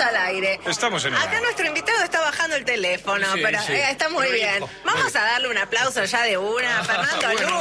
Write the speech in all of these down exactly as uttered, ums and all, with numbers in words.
al aire. Estamos en el Acá aire. nuestro invitado está bajando el teléfono, Sí, pero sí. eh, está muy Pero bien. hijo, Vamos a darle un aplauso ya de una a Fernando bueno,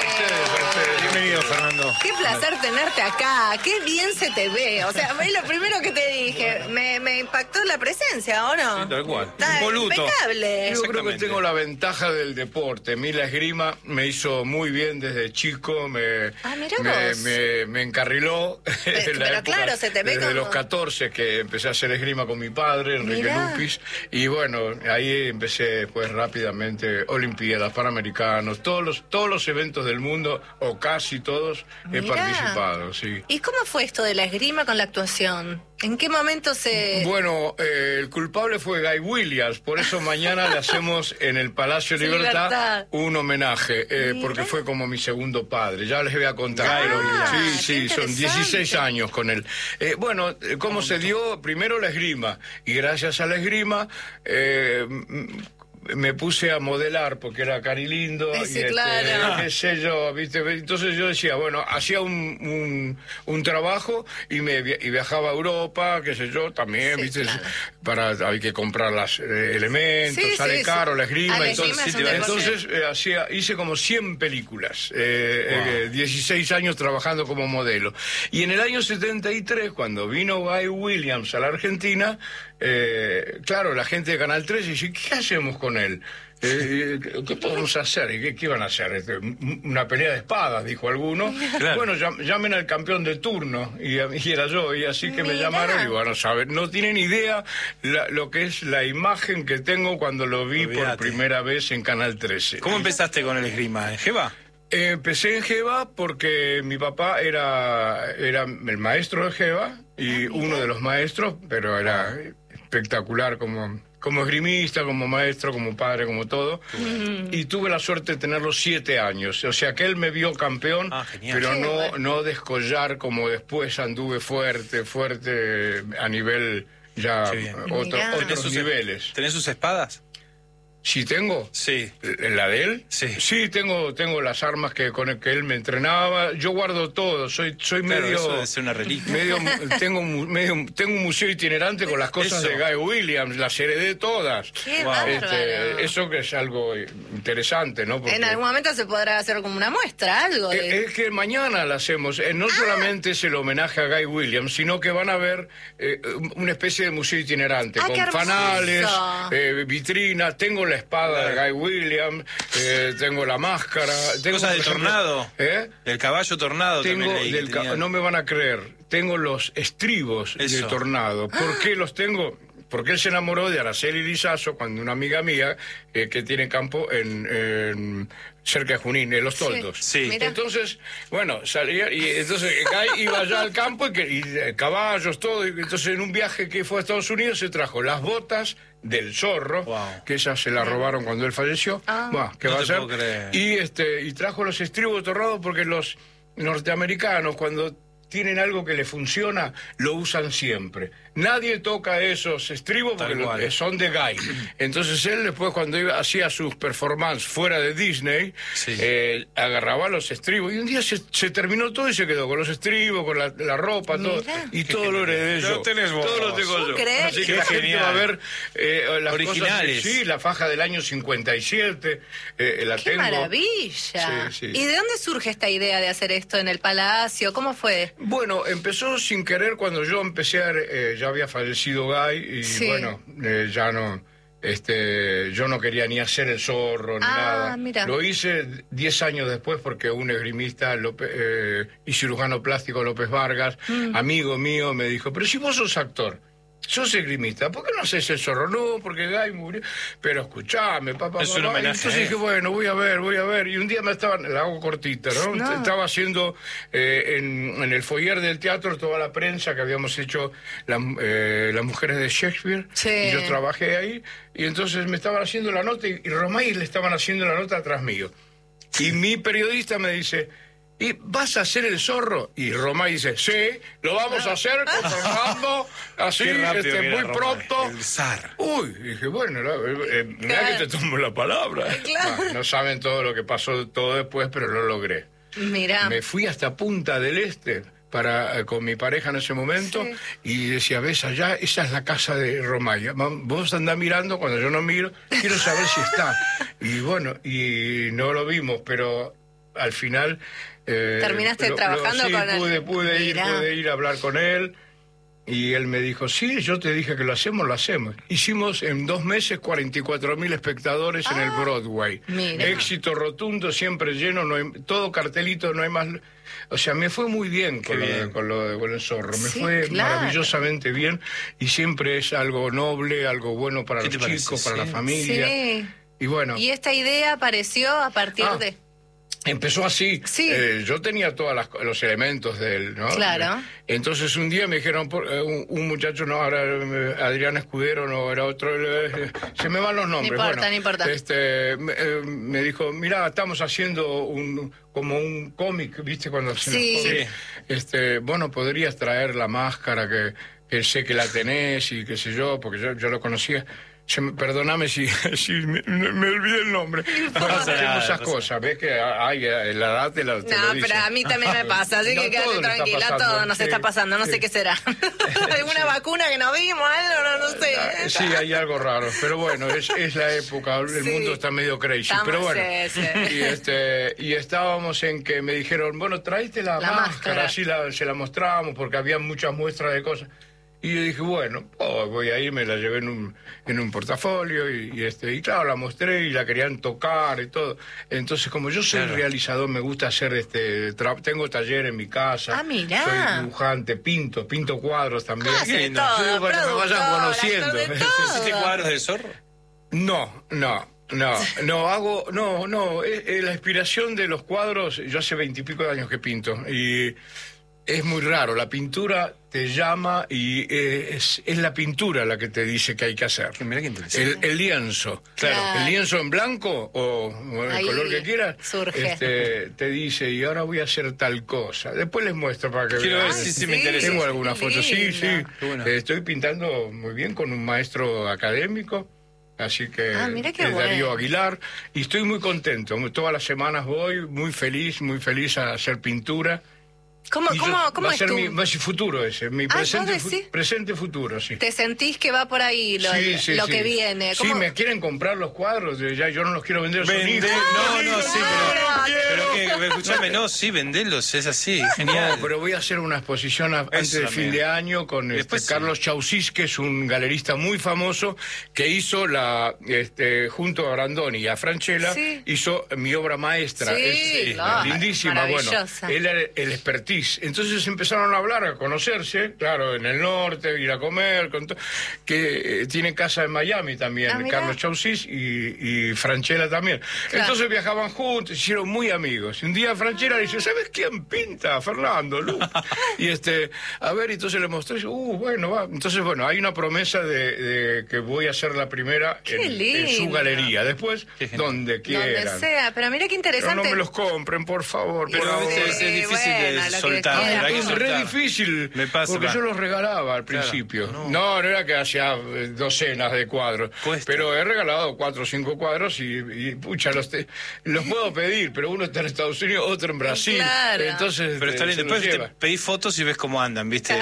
Luque. Bienvenido, Fernando. Qué placer tenerte acá, qué bien se te ve. O sea, es lo primero que te dije, me, me impactó la presencia, ¿o no? Sí, tal cual. Está Impoluto. impecable. Yo creo que Exactamente. tengo la ventaja del deporte. A mí la esgrima me hizo muy bien desde chico, me, Ah, mirá me, vos. me, me encarriló. Pe- en la pero época, claro, se te ve desde como- los catorce que empecé a hacer esgrima con mi padre, Enrique Mirá. Lupis. Y bueno, ahí empecé pues rápidamente, Olimpiadas, Panamericanos, todos los, todos los eventos del mundo, o casi todos, he Mirá. participado, sí. ¿Y cómo fue esto de la esgrima con la actuación? ¿En qué momento se...? Bueno, eh, el culpable fue Guy Williams, por eso mañana le hacemos en el Palacio Sí, Libertad, Libertad. un homenaje, eh, Mira. porque fue como mi segundo padre. Ya les voy a contar. Guy pero- Williams. sí, Qué sí, son interesante. dieciséis años con él. Eh, bueno, eh, ¿cómo se dio? Primero la esgrima, y gracias a la esgrima... Eh, m- me puse a modelar porque era carilindo Eh, y sí, este, claro. qué sé yo, ¿viste? Entonces yo decía, bueno, hacía un, un, un trabajo y me via- y viajaba a Europa, qué sé yo, también, Sí, ¿viste? claro. Para hay que comprar los elementos, Sí, sale sí, caro sí. la esgrima, Ah, la entonces, esgrima es un deporte. entonces eh, hacía hice como cien películas, eh, eh, dieciséis años trabajando como modelo. Y en el año setenta y tres, cuando vino Guy Williams a la Argentina, eh, claro, la gente de Canal tres dice, ¿qué hacemos con él? Eh, ¿qué, qué podemos hacer? ¿Y qué, qué iban a hacer? Este, una pelea de espadas, dijo alguno. Claro. Bueno, llam- llamen al campeón de turno. Y, y era yo, y así que me Mirá. llamaron. Y bueno, saben, no tienen idea la- lo que es la imagen que tengo cuando lo vi por Olvídate. primera vez en Canal trece. ¿Cómo empezaste con el esgrima? ¿En Jeva? Eh, Empecé en Jeva porque mi papá era, era el maestro de Jeva y uno de los maestros, pero era espectacular como, como esgrimista, como maestro, como padre, como todo. Y tuve la suerte de tenerlo siete años. O sea que él me vio campeón, Ah, genial. pero Qué no, bueno. no descollar como después anduve fuerte, fuerte a nivel ya Qué bien. otro- Mirá. otros sus- niveles. ¿Tenés sus espadas? ¿Sí tengo? Sí. ¿La de él? Sí. tengo, tengo las armas que con el que él me entrenaba. Yo guardo todo. Soy, soy Claro, medio, eso debe ser una reliquia. medio, tengo, un- medio, tengo un museo itinerante con las cosas Eso. de Guy Williams. Las heredé todas. ¡Qué Wow. bárbaro! Este, eso que es algo interesante, ¿no? Porque- En algún momento se podrá hacer como una muestra, algo de... Eh, es que mañana la hacemos. Eh, no solamente es el homenaje a Guy Williams, sino que van a ver eh, una especie de museo itinerante Ah, con qué hermoso. fanales, eh, vitrinas. Tengo la espada de Guy Williams, eh, tengo la máscara. Tengo, Cosas del por ejemplo, tornado. ¿Eh? Del caballo tornado Tengo también leí que del ca- tenía. no me van a creer. Tengo los estribos Eso. del tornado. ¿Por qué los tengo? Porque él se enamoró de Araceli Lizazo cuando una amiga mía eh, que tiene campo en, en- cerca de Junín, en Los Toldos. Sí. Mira. Entonces, bueno, salía y entonces Guy iba allá al campo y, que, y, eh, caballos, todo. Y entonces en un viaje que fue a Estados Unidos se trajo las botas del zorro, Wow. que esas se las robaron cuando él falleció. Ah. Buah, ¿qué No va a te hacer? puedo creer. Y este y trajo los estribos de tornado porque los norteamericanos cuando tienen algo que le funciona, lo usan siempre. Nadie toca esos estribos porque Tal lo- cual. son de Guy. Entonces él después cuando iba, hacía sus performances fuera de Disney, Sí. eh, agarraba los estribos y un día se, se terminó todo y se quedó con los estribos, con la, la ropa, todo. Mirá. Y todo lo heredé Lo yo. tenés vos. Todo lo tengo ¿Puedo yo. creer? Así que Qué la gente genial. va a ver eh, las Originales. cosas. Sí, la faja del año cincuenta y siete. Eh, la ¡Qué tengo. maravilla! Sí, sí. ¿Y de dónde surge esta idea de hacer esto en el Palacio? ¿Cómo fue? Bueno, empezó sin querer cuando yo empecé, a, eh, ya había fallecido Guy y Sí. bueno, eh, ya no, este, yo no quería ni hacer el zorro ni Ah, nada. mira. Lo hice diez años después porque un esgrimista López, eh, y cirujano plástico López Vargas, Mm. amigo mío, me dijo, pero si vos sos actor, sos esgrimista, ¿por qué no haces el zorro? No, porque Guy murió. Pero escuchame, papá, Es un papá. homenaje Entonces a él. dije, bueno, voy a ver, voy a ver. Y un día me estaban, la hago cortita, ¿no? No. Estaba haciendo eh, en, en el foyer del teatro toda la prensa que habíamos hecho la- eh, las mujeres de Shakespeare. Sí. Y yo trabajé ahí. Y entonces me estaban haciendo la nota y, y Romay le estaban haciendo la nota atrás mío. Y mi periodista me dice... ¿Y vas a hacer el zorro? Y Romay dice, sí, lo vamos a hacer con Fernando, así, Qué rápido este, que era muy Romay, pronto. el zar. Uy, dije, bueno, la- eh, eh, mirá Claro. que te tomo la palabra. Claro. Ah, no saben todo lo que pasó todo después, pero lo logré. Mirá. Me fui hasta Punta del Este para eh, con mi pareja en ese momento, Sí. y decía, ves allá, esa es la casa de Romaya. Va- Vos andás mirando, cuando yo no miro, quiero saber si está. Y bueno, y no lo vimos, pero al final... eh, ¿Terminaste trabajando sí, con él? pude, pude ir, Mirá. pude ir a hablar con él. Y él me dijo, sí, yo te dije que lo hacemos, lo hacemos. Hicimos en dos meses cuarenta y cuatro mil espectadores en el Broadway. Mira. Éxito rotundo, siempre lleno, no hay, todo cartelito, no hay más... O sea, me fue muy bien con, Qué lo, de- bien. con lo de con el zorro. Me Sí, fue claro. maravillosamente bien, y siempre es algo noble, algo bueno para ¿Qué los te parece? chicos, para Sí. la familia. Sí. Y bueno... Y esta idea apareció a partir Ah. de... Empezó así. Sí. Eh, yo tenía todos los elementos de él, ¿no? Claro. Entonces un día me dijeron, por- eh, un, un muchacho, no, ahora eh, Adrián Escudero, no, era otro, eh, se me van los nombres. No importa, bueno, no importa. Este, me, eh, me dijo, mira, estamos haciendo un como un cómic, ¿viste? Cuando hacen Sí. los cómics. Este, bueno, podrías traer la máscara que, que sé que la tenés y qué sé yo, porque yo, yo lo conocía. Se me- perdóname si, si me, me olvidé el nombre. pasa Tengo nada, esas no pasa cosas, ves que hay eh, la edad te, la, te No, lo dice. pero a mí también me pasa, así No, que quédate todo le está tranquila, pasando, todo nos sí, está pasando, no sí. sé qué será. ¿Alguna vacuna que no vimos? Algo, no, no sé. Ah, Sí, hay algo raro, pero bueno, es, es la época, el Sí. mundo está medio crazy, Estamos, pero bueno. sí, sí. Y, este, y estábamos en que me dijeron, bueno, tráete la, La máscara, máscara. así la, se la mostramos, porque había muchas muestras de cosas. Y yo dije, bueno, oh, voy a ir, me la llevé en un, en un portafolio, y, y, este, y claro, la mostré y la querían tocar y todo. Entonces, como yo soy Claro. realizador, me gusta hacer, este, tra- tengo taller en mi casa. Ah, mirá. Soy dibujante, pinto, pinto cuadros también. Hace de lindo. todo, Sí, bueno, me vayan productor, conociendo. actor de ¿Hiciste todo. cuadros del zorro? No, no, no, no hago, no, no, es, es la inspiración de los cuadros, yo hace veintipico de años que pinto, y es muy raro, la pintura te llama y eh, es, es la pintura la que te dice qué hay que hacer. Mirá qué interesante. El, el lienzo, Claro. el lienzo en blanco o, o el Ahí color que quieras, surge. este, te dice, y ahora voy a hacer tal cosa. Después les muestro para que Quiero vean. ver si sí me interesa. Tengo algunas qué fotos, sí, sí. lindo. Qué bueno. Eh, Estoy pintando muy bien con un maestro académico, así que Ah, mira qué es Darío bueno. Aguilar, y estoy muy contento. Todas las semanas voy, muy feliz, muy feliz a hacer pintura. ¿Cómo, Y yo- cómo, cómo va a es ser tu... mi, va a ser futuro ese, mi Ah, presente, ¿vos fu- decís? presente futuro, sí. ¿Te sentís que va por ahí lo, Sí, sí, lo sí. que viene? Sí, ¿Cómo- me quieren comprar los cuadros, de ya yo no los quiero vender. son Vender, hijos. no, no, sí, Ah, pero, pero que, escúchame, no, sí, vendelos, es así, genial. No, pero voy a hacer una exposición a- antes Eso de también. fin de año con este, Después sí. Carlos Chausís, que es un galerista muy famoso, que hizo la, este, junto a Brandoni y a Franchella, Sí. hizo mi obra maestra. Sí, es, es claro, lindísima, bueno, maravillosa. él era el expertise. Entonces empezaron a hablar, a conocerse, claro, en el norte, ir a comer, con to- que eh, tiene casa en Miami también, Ah, mirá. Carlos Chausís y, y Franchella también. Claro. Entonces viajaban juntos, se hicieron muy amigos. Y un día Franchella le dice, ¿sabes quién pinta? Fernando, Lu. Y este, a ver, entonces le mostré, y dice, uh, bueno, va. Entonces, bueno, hay una promesa de, de que voy a ser la primera Qué en, en su lindo. galería. Después, Qué genial. donde quieran. Donde sea, pero mira qué Pero interesante. no me los compren, por favor. Pero por viste, favor. es, es difícil bueno, lo de que soltar, quiera. pero hay que Es re soltar. difícil, Me pasa, porque va. yo los regalaba al Claro, principio. no. no. no, era que hacía eh, docenas de cuadros, Cuesta. pero he regalado cuatro o cinco cuadros y, y, pucha, los, te- los puedo pedir, pero uno está en Estados Unidos, otro en Brasil, Claro. entonces Pero está eh, bien, se los después te lleva. pedís fotos y ves cómo andan, ¿viste?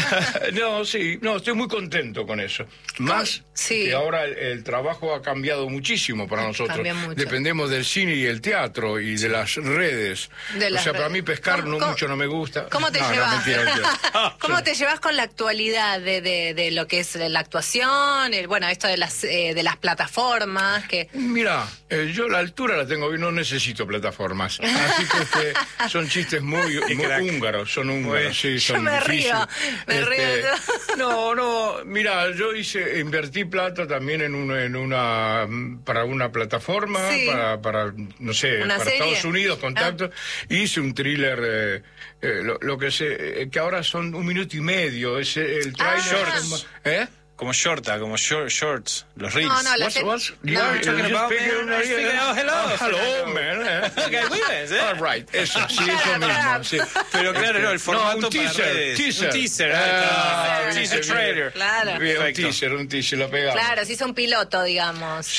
No, sí, no, estoy muy contento con eso. Más Sí. que ahora el, el trabajo ha cambiado muchísimo para nosotros. Cambia mucho. Dependemos del cine y el teatro y de las redes. De o las sea, para redes. mí pescar ¿Cómo- no cómo- mucho no me gusta. ¿Cómo te no, llevas? No, mentira, mentira. ¿Cómo te llevas con la actualidad de, de, de lo que es la actuación? El, bueno, esto de las eh, de las plataformas que Mira, eh, yo la altura la tengo bien, no necesito plataformas. Así que este, son chistes muy, Qué muy crack. húngaros, son Bueno. húngaros, sí, Yo son me difíciles. río, me Este, río. No, no, mira, yo hice, invertí plata también en una, en una para una plataforma, Sí. para, para, no sé, ¿Una para serie? Estados Unidos, contacto. Hice un thriller, eh, eh, lo, lo que sé, eh, que ahora son un minuto y medio, es eh, el Ah. trailer. Shorts. ¿Eh? Como shorta, como short, shorts, los reels. No, no, la What's, serie- what's, No, you no, are talking just about speaking- me, speaking- oh, hello, Ah, hello, Fernando. man. eh. Okay, women's, eh. All right, eso, sí, eso mismo. Sí. Pero claro, no, el formato no, un para teaser, redes. teaser. Un teaser, Ah, ah, bien, teaser bien. trailer. Claro. Bien, un Perfecto. teaser, un teaser, lo pegamos. Claro, se hizo un piloto, digamos. Sí,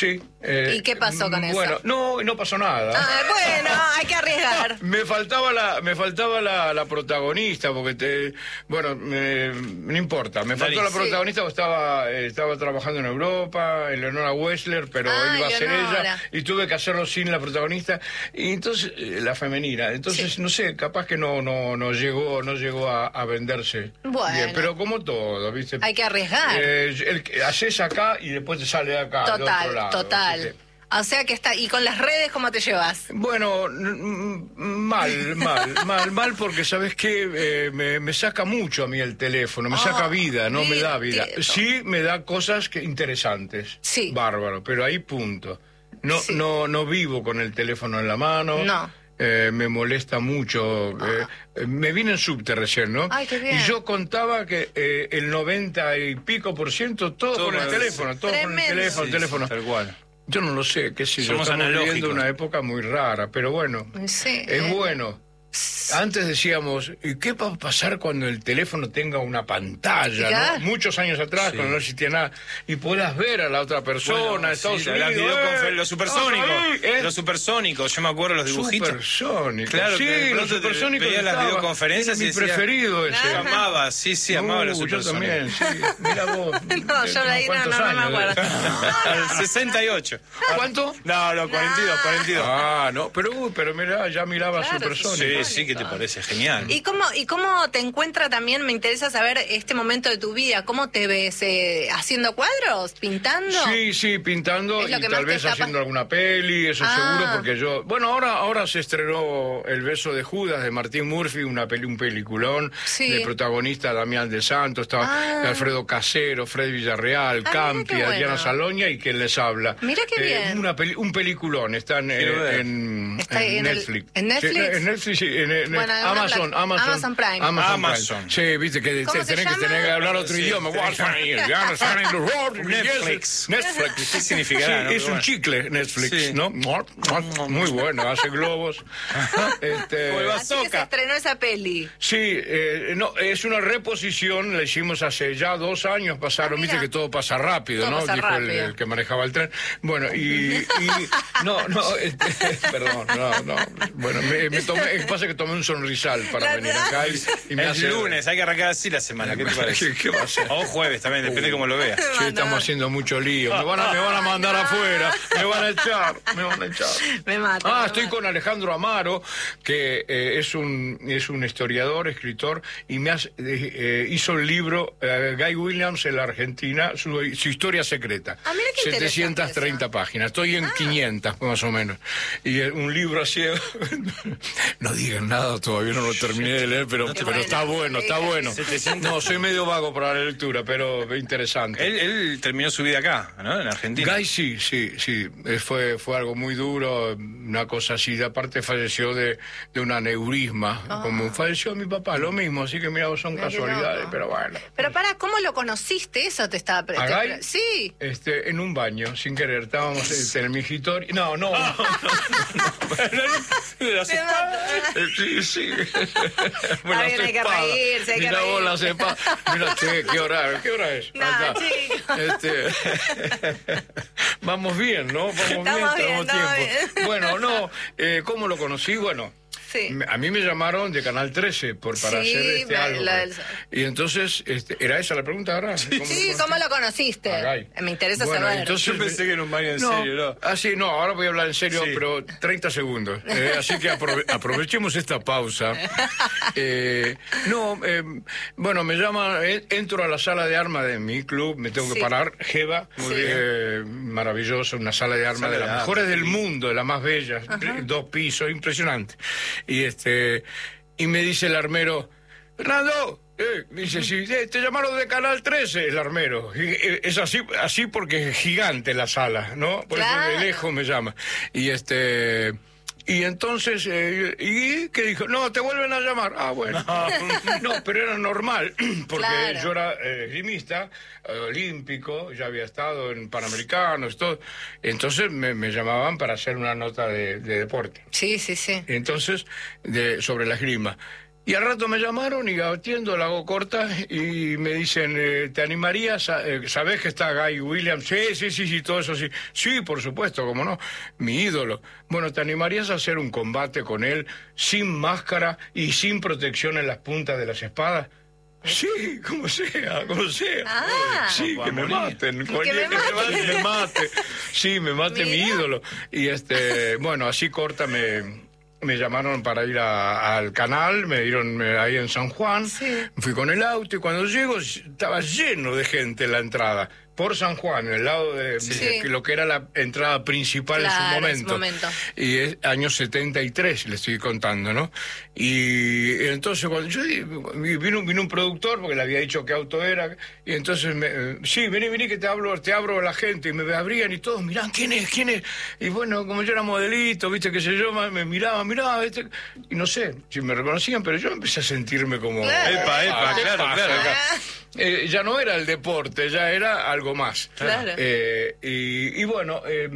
Eh, ¿Y qué pasó con eso? Bueno, no, no pasó nada. Ah, bueno, hay que arriesgar. Me faltaba la, me faltaba la, la protagonista, porque te, bueno, me- no importa, me faltó la Sí. protagonista porque estaba, eh, estaba trabajando en Europa, Eleonora Wessler, pero Ah, iba a ser Eleonora. ella, y tuve que hacerlo sin la protagonista, y entonces, eh, la femenina, entonces, Sí. no sé, capaz que no, no, no llegó, no llegó a, a venderse Bueno. bien, pero como todo, ¿viste? Hay que arriesgar. Eh, el, que haces acá y después te sale de acá, del otro Total, lado, total. así que- O sea que está. ¿Y con las redes cómo te llevas? Bueno, n- mal, mal, mal, mal, porque sabes que me, me saca mucho a mí el teléfono, me Oh, saca vida, no me da vida. entiendo. Sí me da cosas que interesantes, Sí. bárbaro, pero ahí punto. No, Sí. no, no vivo con el teléfono en la mano. No. Eh, me molesta mucho. eh, eh, me vine en subte recién, ¿no? Ay, qué bien. Y yo contaba que eh, el noventa y pico por ciento todo, Todo con el con- teléfono, todo con el Tremendo. teléfono, Sí, teléfono. sí, tal cual. Yo no lo sé, qué sé yo, Somos estamos viviendo analógicos. una época muy rara, pero bueno, Sí, es eh. bueno. Antes decíamos, ¿y qué va a pasar cuando el teléfono tenga una pantalla? Claro. ¿no? Muchos años atrás, Sí. cuando no existía nada, y puedas ver a la otra persona, Bueno, Estados sí, Unidos. las videoconfer- ¡eh! los supersónicos. Ah, sí, ¿eh? Los supersónicos, yo me acuerdo los dibujitos. Supersónicos. Claro, sí, que de los pronto te supersónicos. veías las estaba. videoconferencias Era y mi decía- preferido ese. Yo amaba, sí, sí, amaba los Uh, yo supersónicos. también, sí. Mira vos. No, yo de ahí no, ¿Cuántos no, no me años? acuerdo. Al sesenta y ocho. ¿Cuánto? No, no, cuarenta y dos, cuarenta y dos. Ah, no, pero, uh, pero mira, ya miraba Claro, supersónicos. Sí, sí, ¿qué te parece? Genial. ¿Y cómo, ¿Y cómo te encuentra también? Me interesa saber este momento de tu vida. ¿Cómo te ves? Eh, ¿Haciendo cuadros? ¿Pintando? Sí, sí, pintando Es lo y que más tal te vez está haciendo pa- alguna peli, eso Ah. seguro, porque yo... Bueno, ahora ahora se estrenó El beso de Judas de Martín Murphy, una peli, un peliculón, Sí. de protagonista Damián de Santos, estaba Ah. Alfredo Casero, Fred Villarreal, Ah, Campi, mira qué Adriana bueno. Saloña y quien les habla. Mira qué bien. Una peli- un peliculón, está en, Quiero ver. en, Está en en el- Netflix. ¿en Netflix? Sí, en Netflix, sí, en, en- Bueno, en una Amazon, plat- Amazon, Amazon Prime. Amazon. Amazon. Prime. Sí, viste que ¿Cómo te- se tenés que llama? tener que hablar otro Sí, idioma. sí. What's my ear? Ya no saben los words. Netflix. Netflix. ¿Qué significará, Sí, no? es Pero un bueno. chicle Netflix, Sí. ¿no? Muy bueno, hace globos. Este, Como el Así que se Bazooka. estrenó esa peli. sí, eh, no, es una reposición, la hicimos hace ya dos años, pasaron, Ah, mira. viste que todo pasa rápido, Todo ¿no? pasa Dijo el, rápido. el que manejaba el tren. Bueno, y... y- no, no, este, perdón, no, no. Bueno, me, me tomé, pasa que tomé un sonrisal para La venir verdad. acá y, y me Es hace... lunes, hay que arrancar así la semana, ¿qué te parece? ¿Qué, qué va a ser? O jueves también, depende de cómo lo veas. Sí, estamos haciendo mucho lío. Me van a, me van a mandar afuera, me van a echar, me van a echar. Me mata. Ah, me estoy mata. con Alejandro Amaro, que eh, es un es un historiador, escritor, y me hace- eh, eh, hizo el libro eh, Guy Williams en la Argentina, su, su historia secreta. Ah, mira qué setecientas treinta interesante páginas. Estoy en quinientas, más o menos. Y eh, un libro así... no digan nada, todavía no lo terminé de leer, pero, pero bueno, está bueno, está hija. bueno. No, soy medio vago para la lectura, pero interesante. Él, él terminó su vida acá, ¿no? En Argentina. Guy sí, sí, sí, eh, fue, fue algo muy duro, una cosa así, de aparte falleció de, de un aneurisma, como falleció mi papá, lo mismo, así que mira, son Mira qué casualidades, loco. pero bueno. Pero para, ¿cómo lo conociste? Eso te estaba... pre- ¿A te Guy? pre- Sí. Este, en un baño, sin querer, estábamos este, en el migitorio, no, no, no, De las Me mata. Eh, sí, sí. Está bien, hay que reírse, hay que Mira vos reírse. las espadas. Mira, che, ¿qué hora, ¿qué hora es? No, Acá. chicos. Este, vamos bien, ¿no? Vamos Estamos bien, bien, tenemos estamos tiempo. bien. Bueno, no, eh, ¿cómo lo conocí? Bueno, Sí. me- a mí me llamaron de Canal trece por, para Sí, hacer este me- algo. la del- Y entonces, este, ¿era esa la pregunta ahora? Sí, ¿cómo lo conociste? A Guy. Me interesa Bueno, saber. entonces- Yo pensé que era un baño en No, serio, ¿no? ah, sí, no, ahora voy a hablar en serio, Sí. pero treinta segundos. Eh, así que aprove- aprovechemos esta pausa. Eh, no, eh, bueno, me llama, eh, entro a la sala de armas de mi club, me tengo Sí. que parar, Jeva, Muy eh, maravilloso, una sala de armas Sala de de las armas, mejores del sí. mundo, de las más bellas, dos pisos, impresionante. Y este, y me dice el armero, Fernando, eh, me dice, sí, eh, te llamaron de Canal trece, el armero. Y, eh, es así, así porque es gigante la sala, ¿no? Por eso Claro. de lejos me llama. Y este... Y entonces, eh, ¿y qué dijo? No, te vuelven a llamar. Ah, bueno. No, pero era normal, porque Claro. yo era eh, esgrimista, eh, olímpico, ya había estado en Panamericanos, todo. Entonces me, me llamaban para hacer una nota de, de deporte. Sí, sí, sí. Entonces, de, sobre la esgrima. Y al rato me llamaron y atiendo, la hago corta y me dicen, eh, ¿te animarías? A, eh, ¿Sabés que está Guy Williams? Sí, sí, sí, sí, todo eso sí. Sí, por supuesto, cómo no, mi ídolo. Bueno, ¿te animarías a hacer un combate con él sin máscara y sin protección en las puntas de las espadas? Sí, como sea, como sea. Ah, sí, que me maten. Que Cualquier me que me maten. mate, me mate. Sí, me mate mi Mira. ídolo. Y este, bueno, así corta me... Me llamaron para ir a- al canal, me dieron eh, ahí en San Juan, Sí. fui con el auto y cuando llego estaba lleno de gente en la entrada, por San Juan, en el lado de, Sí. de que lo que era la entrada principal Claro, en en su su momento. momento. Y es año setenta y tres, le estoy contando, ¿no? Y entonces cuando yo di- vino, vino un productor, porque le había dicho qué auto era, y entonces, me, eh, sí, vení, vení que te hablo, te abro a la gente, y me abrían y todos, mirá, ¿quién es? ¿Quién es? Y bueno, como yo era modelito, viste, qué sé yo, me miraban, miraba, ¿viste? Y no sé si me reconocían, pero yo empecé a sentirme como... Claro. Epa, epa, ¿qué claro, pasa claro. acá? Ah. Eh, ya no era el deporte, ya era algo más. Claro. Eh, y, y bueno, eh,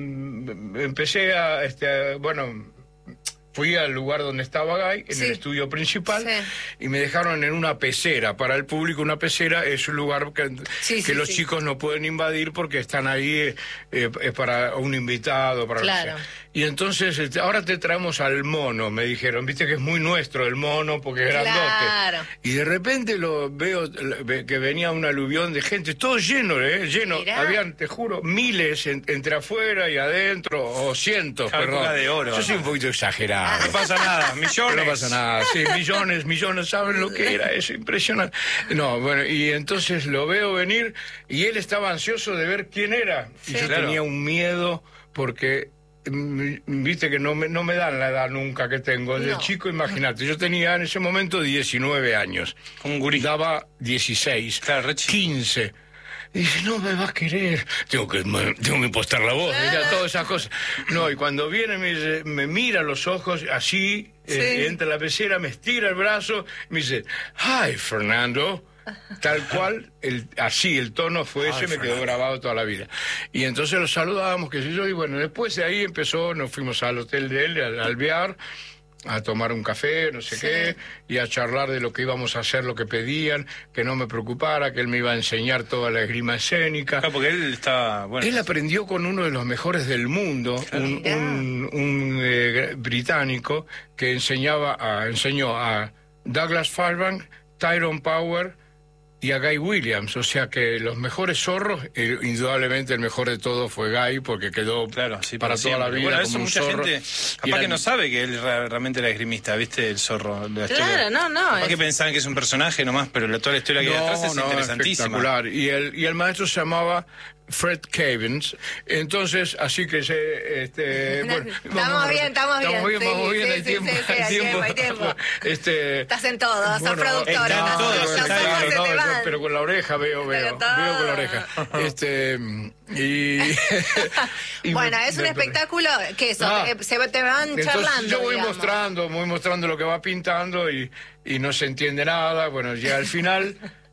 empecé a, este, a- bueno, fui al lugar donde estaba Guy, en Sí. el estudio principal, Sí. y me dejaron en una pecera. Para el público, una pecera es un lugar que, Sí, que sí, los sí. chicos no pueden invadir porque están ahí, eh, eh, es para un invitado, para lo que Claro. sea. Y entonces, este, ahora te traemos al mono, me dijeron. Viste que es muy nuestro el mono porque es grandote. Claro. Y de repente lo veo lo- ve- que venía un aluvión de gente, todo lleno, ¿eh? Lleno. Mirá. Habían, te juro, miles en- entre afuera y adentro, o cientos, Época perdón. de oro. Yo soy un poquito exagerado. No pasa nada, millones. No pasa nada, sí, millones, millones, ¿saben lo que era eso? Impresionante. No, bueno, y entonces lo veo venir y él estaba ansioso de ver quién era. Sí. Y yo Claro. tenía un miedo porque... mm, Viste que no me, no me dan la edad nunca que tengo. De No. chico, imagínate, yo tenía en ese momento diecinueve años. Un gurí. Daba dieciséis, Claro, re chico. quince. Y dice, no me vas a querer. Tengo que, me- tengo que impostar la voz, mira, todas esas cosas. No, y cuando viene me, dice- me mira a los ojos, así, Sí. eh, entra a la pecera, me estira el brazo, me dice, hi, Fernando. Tal cual, el, así el tono fue ese, me quedó Fernando. grabado toda la vida. Y entonces lo saludábamos, qué sé yo, y bueno, después de ahí empezó, nos fuimos al hotel de él, al Alvear, a tomar un café, no sé Sí. qué, y a charlar de lo que íbamos a hacer, lo que pedían, que no me preocupara, que él me iba a enseñar toda la esgrima escénica. Claro, porque él está, bueno. Él aprendió con uno de los mejores del mundo, un, Mirá. un- un, eh, británico que enseñaba a, enseñó a Douglas Fairbanks, Tyrone Power y a Guy Williams. O sea que los mejores zorros, eh, indudablemente el mejor de todos fue Guy, porque quedó Claro, sí, para por toda la siempre. vida Bueno, como eso un mucha zorro. gente Y capaz era- que no sabe que él ra- realmente era esgrimista, ¿viste? El zorro. La Claro, historia. no, no, Capaz es- que pensaban que es un personaje nomás, pero la- toda la historia que hay detrás es interesantísima. espectacular. Y el, y el maestro se llamaba Fred Cavins. Entonces, así que se... Este, bueno, Estamos vamos- bien, estamos bien. Estamos bien, Sí, vamos bien, sí, hay sí, tiempo. sí, sí, hay tiempo, hay tiempo. Este, Estás en todo, sos bueno, productor, está en estás- todo, los está ojos claro, se no, te yo- van. pero con la oreja veo, veo, Pero veo con la todo. oreja. Este, y, y Bueno, me- es un me- espectáculo que eso, Ah. eh, se te van Entonces charlando. yo voy digamos. mostrando, voy mostrando lo que va pintando y, y no se entiende nada. Bueno, ya al final